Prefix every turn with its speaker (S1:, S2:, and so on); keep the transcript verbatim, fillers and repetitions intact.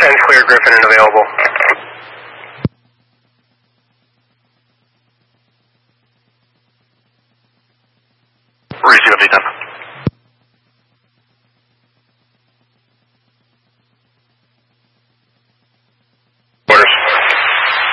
S1: ten's clear, Griffin and available.
S2: Receive update ten.